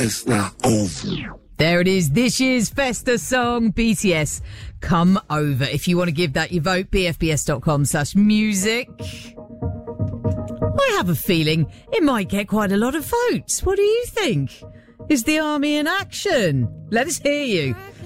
It's not over. There it is. This year's Festa song, BTS, Come Over. If you want to give that your vote, bfbs.com/music. I have a feeling it might get quite a lot of votes. What do you think? Is the army in action? Let us hear you.